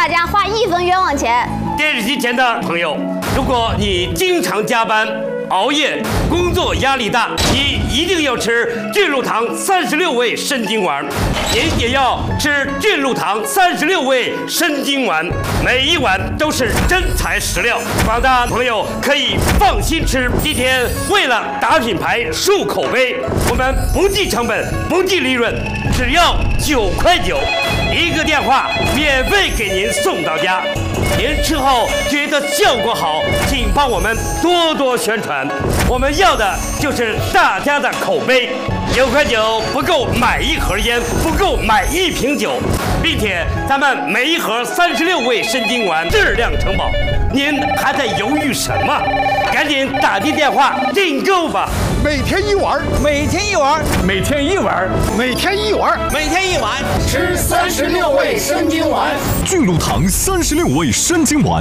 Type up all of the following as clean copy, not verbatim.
大家花1分冤枉钱。 电视机前的朋友，如果你经常加班、熬夜，工作压力大，你一定要吃俊鹿堂36味参精丸，您也要吃俊鹿堂36味参精丸，每一碗都是真材实料，广大朋友可以放心吃。今天为了打品牌、树口碑，我们不计成本、不计利润，只要9块9，一个电话免费给您送到家。您吃后觉得效果好，请帮我们多多宣传。我们要的就是大家的口碑。9块9不够买1盒烟，不够买1瓶酒，并且咱们每一盒36味参精丸质量承保。您还在犹豫什么？赶紧打进电话订购吧！ 每天1碗， 每天1碗， 每天1碗，每天1碗， 每天1碗， 吃36味参精丸。 俊鹿堂36味参精丸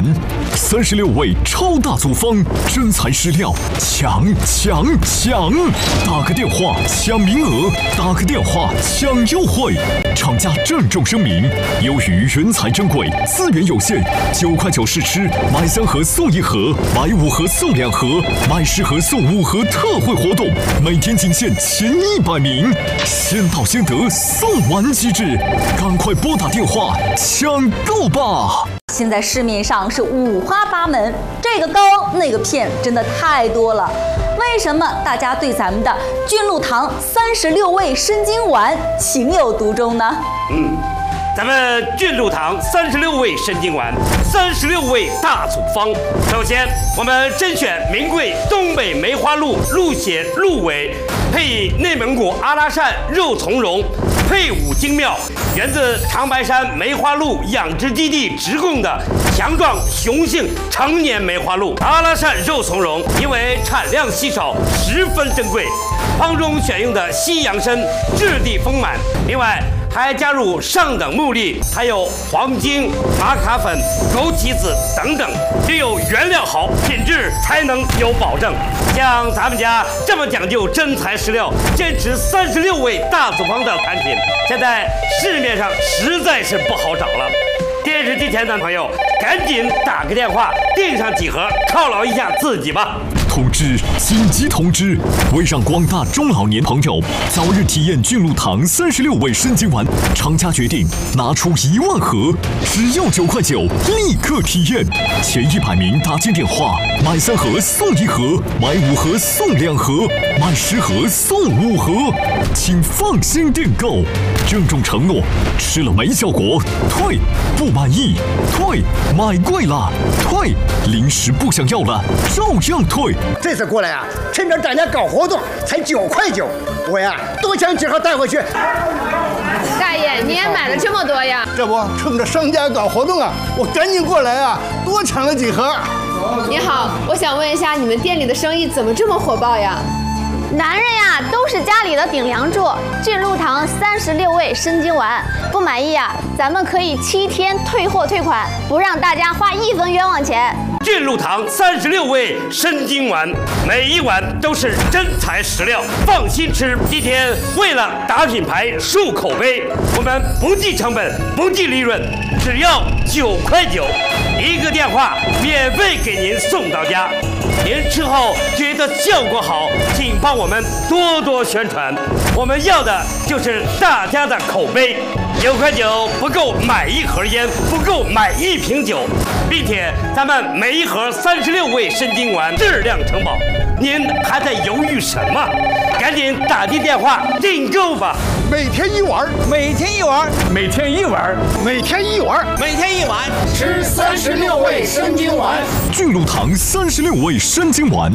，36味超大组方，真材实料，抢！打个电话抢名额，打个电话抢优惠。厂家郑重声明：由于原材珍贵，资源有限，9块9试吃，买3盒送1盒，买5盒送2盒，买10盒送5盒特惠活动，每天仅限前100名，先到先得，送完即止，赶快拨打电话抢购吧！ 现在市面上是五花八门，这个膏那个片真的太多了。为什么大家对咱们的俊鹿堂36味参精丸情有独钟呢？ 咱们俊鹿堂36味参精丸，36味大组方。首先，我们甄选名贵东北梅花鹿鹿血鹿尾，配以内蒙古阿拉善肉从容，配伍精妙，源自长白山梅花鹿养殖基地直供的强壮雄性成年梅花鹿。阿拉善肉从容因为产量稀少，十分珍贵，方中选用的西洋参质地丰满，另外还加入上等木栗，还有黄精、玛卡粉、枸杞子等等，只有原料好，品质才能有保证。像咱们家这么讲究真材实料，坚持36味大组方的产品，现在市面上实在是不好找了。电视机前的朋友，赶紧打个电话订上几盒，犒劳一下自己吧。 通知！紧急通知！为让广大中老年朋友早日体验俊鹿堂36味参精丸，厂家决定拿出1万盒，只要9块9，立刻体验。前100名打进电话，买3盒送1盒，买5盒送2盒，买10盒送5盒，请放心订购。郑重承诺，吃了没效果退，不满意退，买贵了退，零食不想要了照样退。 这次过来啊，趁着涨价搞活动，才9块9，我呀多抢几盒带回去。 大爷，你也买了这么多呀？ 这不趁着商家搞活动啊，我赶紧过来啊，多抢了几盒。 你好，我想问一下，你们店里的生意怎么这么火爆呀？ 男人呀，都是家里的顶梁柱。俊鹿堂36味参精丸，不满意啊，咱们可以7天退货退款，不让大家花1分冤枉钱。 俊鹿堂36味参精丸，每一碗都是真材实料，放心吃。今天为了打品牌、树口碑，我们不计成本、不计利润，只要9块9，一个电话免费给您送到家。您吃后觉得效果好，请帮我们多多宣传。我们要的就是大家的口碑。9块9不够买1盒烟，不够买1瓶酒，并且咱们每一盒36味参精丸质量承保。您还在犹豫什么？赶紧打进电话订购吧！ 每天1碗， 每天1碗， 每天1碗，每天1碗， 每天1碗， 吃36味参精丸。 俊鹿堂36味参精丸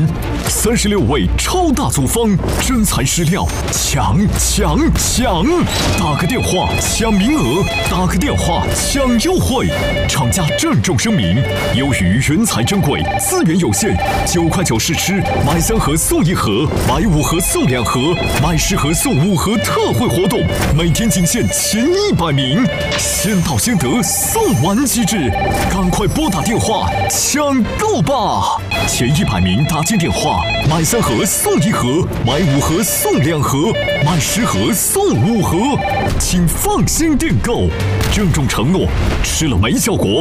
，36味超大组方，真材实料，抢！打个电话抢名额，打个电话抢优惠。厂家郑重声明：由于原材珍贵，资源有限，9块9试吃，买3盒送1盒，买5盒送2盒，买10盒送5盒特惠活动，每天仅限前100名，先到先得，送完即止，赶快拨打电话抢购吧！前100名打进电话，买3盒送1盒，买5盒送2盒，买10盒送5盒，请放心订购。郑重承诺，吃了没效果